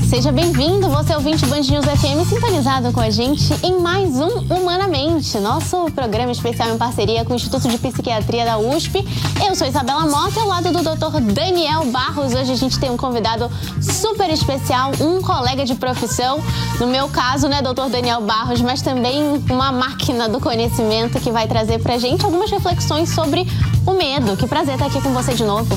Seja bem-vindo, você ouvinte Band News FM, sintonizado com a gente em mais um Humanamente, nosso programa especial em parceria com o Instituto de Psiquiatria da USP. Eu sou Isabela Mota, ao lado do Dr. Daniel Barros. Hoje a gente tem um convidado super especial, um colega de profissão, no meu caso, né, Dr. Daniel Barros, mas também uma máquina do conhecimento que vai trazer pra gente algumas reflexões sobre o medo. Que prazer estar aqui com você de novo.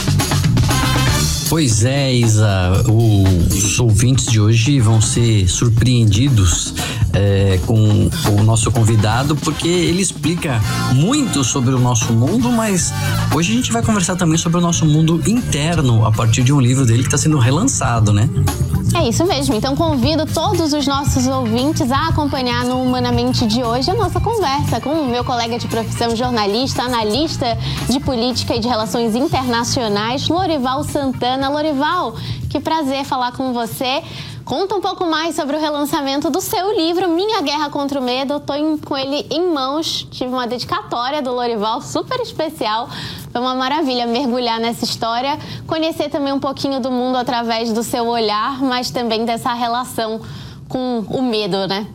Pois é, Isa, os ouvintes de hoje vão ser surpreendidos com o nosso convidado, porque ele explica muito sobre o nosso mundo, mas hoje a gente vai conversar também sobre o nosso mundo interno, a partir de um livro dele que está sendo relançado, né? É isso mesmo, então convido todos os nossos ouvintes a acompanhar no Humanamente de hoje a nossa conversa com o meu colega de profissão, jornalista, analista de política e de relações internacionais, Lorival Santana. Lorival, que prazer falar com você. Conta um pouco mais sobre o relançamento do seu livro, Minha Guerra contra o Medo. Eu tô com ele em mãos, tive uma dedicatória do Lorival super especial. Foi uma maravilha mergulhar nessa história, conhecer também um pouquinho do mundo através do seu olhar, mas também dessa relação com o medo, né?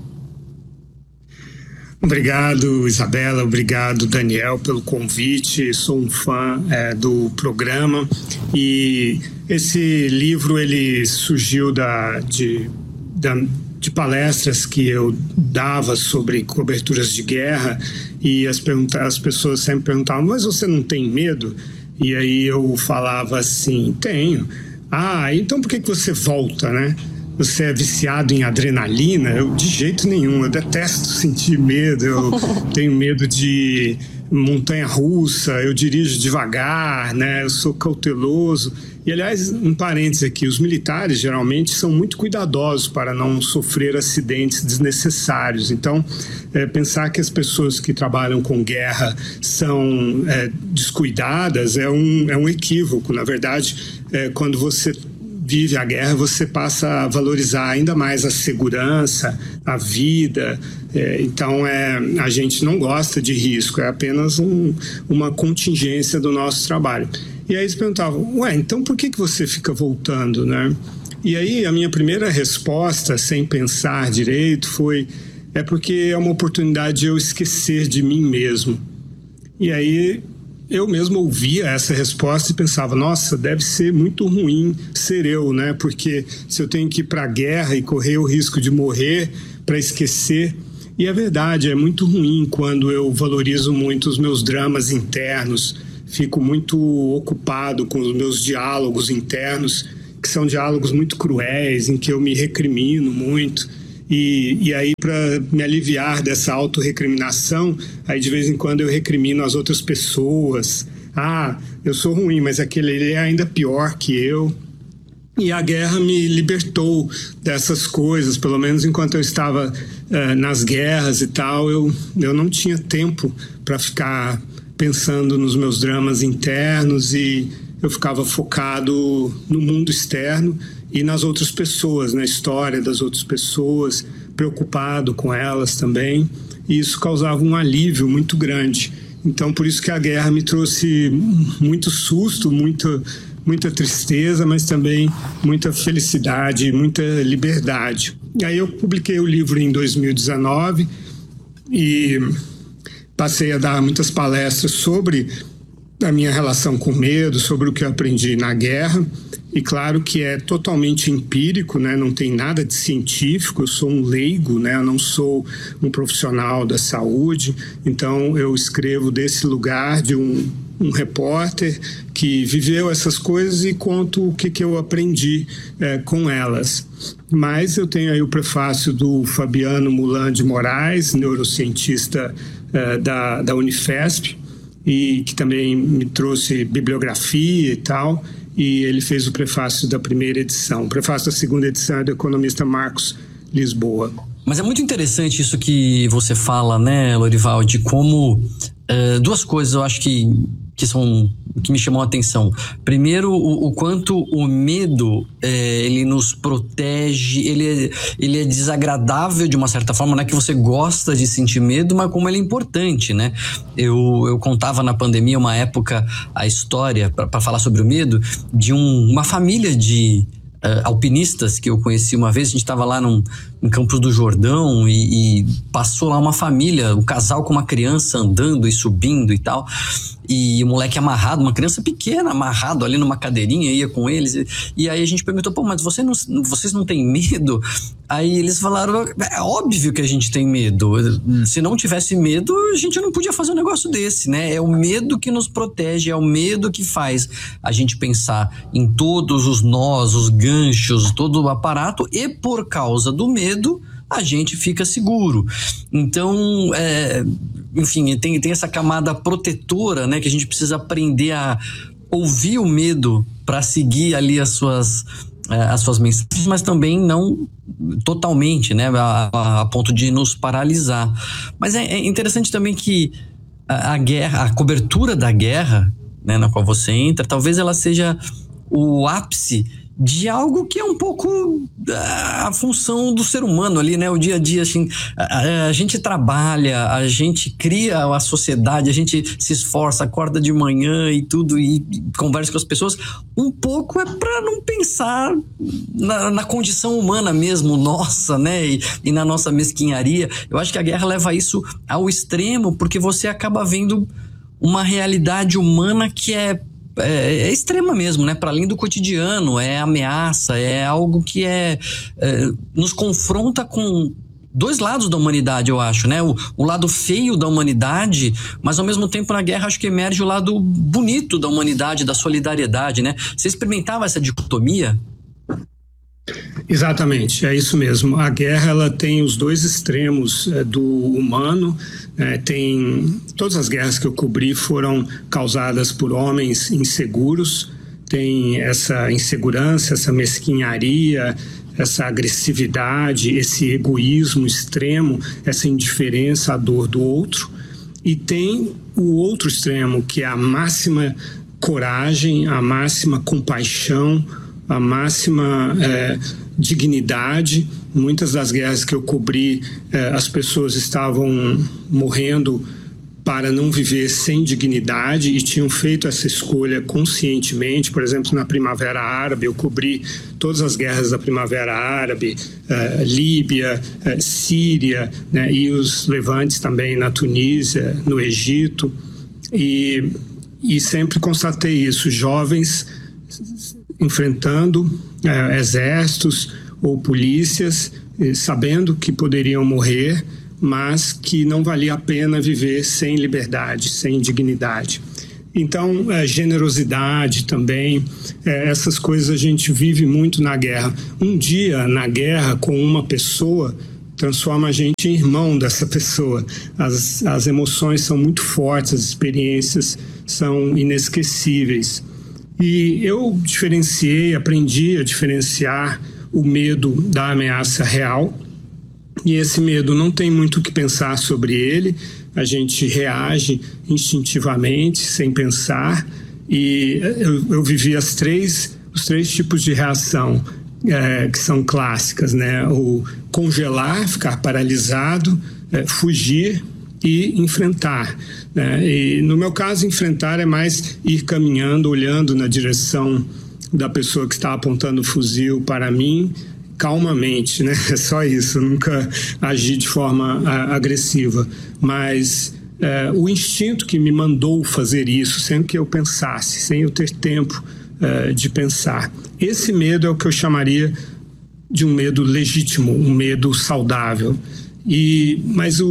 Obrigado, Isabela. Obrigado, Daniel, pelo convite. Sou um fã do programa e esse livro ele surgiu de palestras que eu dava sobre coberturas de guerra e as pessoas sempre perguntavam, mas você não tem medo? E aí eu falava assim, tenho. Ah, então por que você volta, né? Você é viciado em adrenalina? Eu, de jeito nenhum, eu detesto sentir medo, eu tenho medo de montanha-russa, eu dirijo devagar, né? Eu sou cauteloso. E, aliás, um parênteses aqui, os militares geralmente são muito cuidadosos para não sofrer acidentes desnecessários. Então, pensar que as pessoas que trabalham com guerra são descuidadas é um equívoco. Na verdade, quando você vive a guerra, você passa a valorizar ainda mais a segurança, a vida. Então, a gente não gosta de risco, é apenas uma contingência do nosso trabalho. E aí eles perguntavam, então por que você fica voltando, né? E aí a minha primeira resposta, sem pensar direito, foi, porque é uma oportunidade de eu esquecer de mim mesmo. E aí eu mesmo ouvia essa resposta e pensava, nossa, deve ser muito ruim ser eu, né? Porque se eu tenho que ir para a guerra e correr o risco de morrer para esquecer. E é verdade, é muito ruim quando eu valorizo muito os meus dramas internos, fico muito ocupado com os meus diálogos internos, que são diálogos muito cruéis, em que eu me recrimino muito. E aí, para me aliviar dessa autorrecriminação, aí de vez em quando eu recrimino as outras pessoas. Ah, eu sou ruim, mas ele é ainda pior que eu. E a guerra me libertou dessas coisas, pelo menos enquanto eu estava nas guerras e tal, eu não tinha tempo para ficar pensando nos meus dramas internos e eu ficava focado no mundo externo e nas outras pessoas, na história das outras pessoas, preocupado com elas também, e isso causava um alívio muito grande. Então, por isso que a guerra me trouxe muito susto, muita tristeza, mas também muita felicidade, muita liberdade. E aí eu publiquei o livro em 2019 e passei a dar muitas palestras sobre a minha relação com medo, sobre o que eu aprendi na guerra. E claro que é totalmente empírico, né? Não tem nada de científico, eu sou um leigo, né? Eu não sou um profissional da saúde, então eu escrevo desse lugar de um repórter que viveu essas coisas e conto o que eu aprendi com elas. Mas eu tenho aí o prefácio do Fabiano Mulan de Moraes, neurocientista da Unifesp, e que também me trouxe bibliografia e tal, e ele fez o prefácio da primeira edição. O prefácio da segunda edição é do economista Marcos Lisboa. Mas é muito interessante isso que você fala, né, Lorival, de como duas coisas eu acho que me chamam a atenção. Primeiro, o quanto o medo ele nos protege, ele é desagradável de uma certa forma, não é que você gosta de sentir medo, mas como ele é importante, né? Eu contava na pandemia uma época a história, para falar sobre o medo, de uma família de alpinistas que eu conheci uma vez. A gente estava lá em Campos do Jordão e passou lá uma família, um casal com uma criança andando e subindo e tal, e o moleque amarrado, uma criança pequena amarrado ali numa cadeirinha, ia com eles, e aí a gente perguntou, pô, mas vocês não têm medo? Aí eles falaram, é óbvio que a gente tem medo, se não tivesse medo a gente não podia fazer um negócio desse, né? É o medo que nos protege, é o medo que faz a gente pensar em todos os nós, os ganchos, todo o aparato, e por causa do medo a gente fica seguro. Então, enfim, tem essa camada protetora, né, que a gente precisa aprender a ouvir o medo para seguir ali as suas mensagens, mas também não totalmente, né, a ponto de nos paralisar. Mas é interessante também que a guerra, a cobertura da guerra, né, na qual você entra, talvez ela seja o ápice de algo que é um pouco a função do ser humano ali, né? O dia a dia, assim, a gente trabalha, a gente cria a sociedade, a gente se esforça, acorda de manhã e tudo, e conversa com as pessoas. Um pouco é para não pensar na condição humana mesmo, nossa, né? E na nossa mesquinharia. Eu acho que a guerra leva isso ao extremo, porque você acaba vendo uma realidade humana que é extrema mesmo, né? Para além do cotidiano, é ameaça, é algo que nos confronta com dois lados da humanidade, eu acho, né? O lado feio da humanidade, mas ao mesmo tempo na guerra acho que emerge o lado bonito da humanidade, da solidariedade, né? Você experimentava essa dicotomia? Exatamente, é isso mesmo. A guerra, ela tem os dois extremos do humano. Todas as guerras que eu cobri foram causadas por homens inseguros. Tem essa insegurança, essa mesquinharia, essa agressividade, esse egoísmo extremo, essa indiferença à dor do outro. E tem o outro extremo, que é a máxima coragem, a máxima compaixão, a máxima dignidade. Muitas das guerras que eu cobri, as pessoas estavam morrendo para não viver sem dignidade e tinham feito essa escolha conscientemente. Por exemplo, na Primavera Árabe, eu cobri todas as guerras da Primavera Árabe, Líbia, Síria, né, e os levantes também na Tunísia, no Egito, e sempre constatei isso, jovens enfrentando exércitos ou polícias, sabendo que poderiam morrer, mas que não valia a pena viver sem liberdade, sem dignidade. Então, generosidade também, essas coisas a gente vive muito na guerra. Um dia na guerra com uma pessoa transforma a gente em irmão dessa pessoa. As emoções são muito fortes, as experiências são inesquecíveis. E eu aprendi a diferenciar o medo da ameaça real. E esse medo não tem muito o que pensar sobre ele, a gente reage instintivamente, sem pensar. E eu vivi os três tipos de reação que são clássicas, né? O congelar, ficar paralisado, fugir e enfrentar, né? E no meu caso, enfrentar é mais ir caminhando, olhando na direção da pessoa que está apontando o fuzil para mim, calmamente, né? É só isso, eu nunca agi de forma agressiva, mas o instinto que me mandou fazer isso, sem que eu pensasse, sem eu ter tempo de pensar. Esse medo é o que eu chamaria de um medo legítimo, um medo saudável. Mas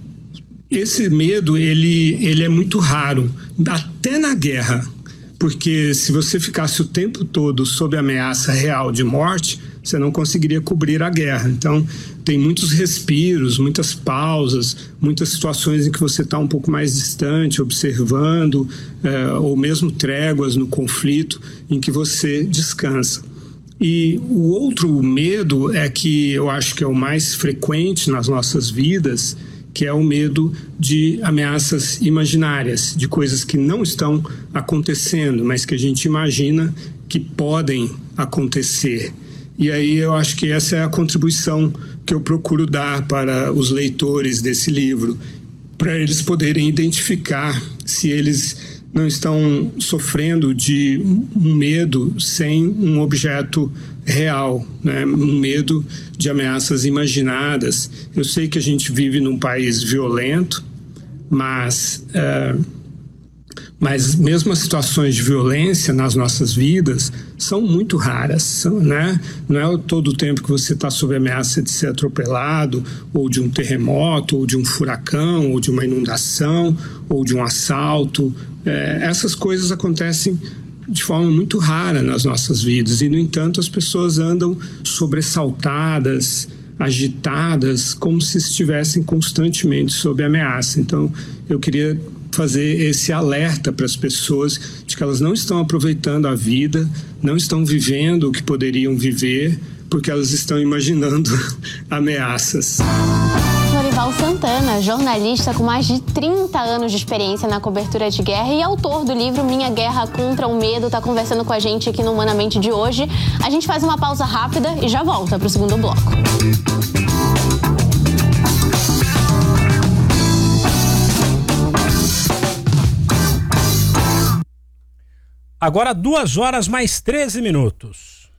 esse medo, ele é muito raro, até na guerra, porque se você ficasse o tempo todo sob ameaça real de morte, você não conseguiria cobrir a guerra. Então, tem muitos respiros, muitas pausas, muitas situações em que você está um pouco mais distante, observando, ou mesmo tréguas no conflito, em que você descansa. E o outro medo é que eu acho que é o mais frequente nas nossas vidas, que é o medo de ameaças imaginárias, de coisas que não estão acontecendo, mas que a gente imagina que podem acontecer. E aí eu acho que essa é a contribuição que eu procuro dar para os leitores desse livro, para eles poderem identificar se eles não estão sofrendo de um medo sem um objeto real, né? Um medo de ameaças imaginadas. Eu sei que a gente vive num país violento, mas mesmo as situações de violência nas nossas vidas são muito raras, né? Não é todo o tempo que você está sob ameaça de ser atropelado, ou de um terremoto, ou de um furacão, ou de uma inundação, ou de um assalto. Essas coisas acontecem de forma muito rara nas nossas vidas e, no entanto, as pessoas andam sobressaltadas, agitadas, como se estivessem constantemente sob ameaça. Então, eu queria fazer esse alerta para as pessoas de que elas não estão aproveitando a vida, não estão vivendo o que poderiam viver, porque elas estão imaginando ameaças. Lorival Santana, jornalista com mais de 30 anos de experiência na cobertura de guerra e autor do livro Minha Guerra contra o Medo, está conversando com a gente aqui no Humanamente de hoje. A gente faz uma pausa rápida e já volta para o segundo bloco. Agora 2h mais 13.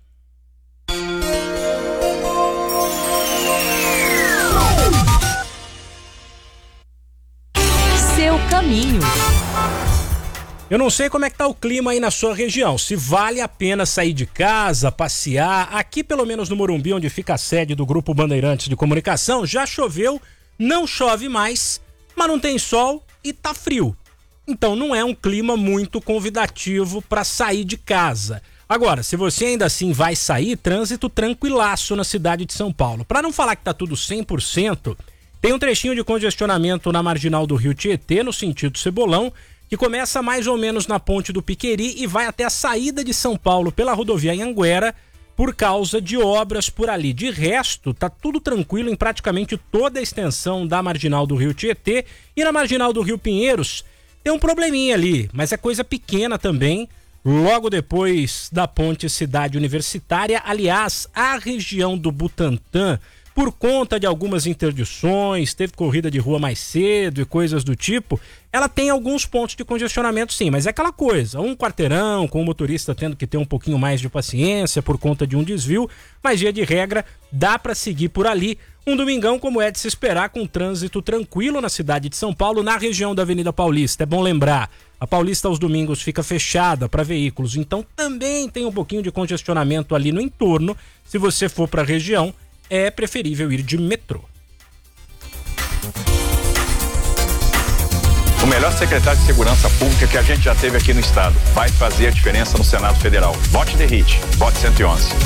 Seu caminho. Eu não sei como é que tá o clima aí na sua região, se vale a pena sair de casa, passear. Aqui, pelo menos no Morumbi, onde fica a sede do Grupo Bandeirantes de Comunicação, já choveu, não chove mais, mas não tem sol e tá frio. Então não é um clima muito convidativo para sair de casa. Agora, se você ainda assim vai sair, trânsito tranquilaço na cidade de São Paulo. Para não falar que tá tudo 100%, tem um trechinho de congestionamento na marginal do Rio Tietê, no sentido Cebolão, que começa mais ou menos na ponte do Piqueri e vai até a saída de São Paulo pela rodovia Anhanguera por causa de obras por ali. De resto, tá tudo tranquilo em praticamente toda a extensão da marginal do Rio Tietê e na marginal do Rio Pinheiros. Tem um probleminha ali, mas é coisa pequena também, logo depois da ponte Cidade Universitária. Aliás, a região do Butantã, por conta de algumas interdições, teve corrida de rua mais cedo e coisas do tipo, ela tem alguns pontos de congestionamento sim, mas é aquela coisa, um quarteirão com o motorista tendo que ter um pouquinho mais de paciência por conta de um desvio, mas via de regra dá para seguir por ali. Um domingão como é de se esperar, com trânsito tranquilo na cidade de São Paulo, na região da Avenida Paulista. É bom lembrar, a Paulista aos domingos fica fechada para veículos, então também tem um pouquinho de congestionamento ali no entorno. Se você for para a região, é preferível ir de metrô. O melhor secretário de Segurança Pública que a gente já teve aqui no estado vai fazer a diferença no Senado Federal. Vote DERIT, vote 111.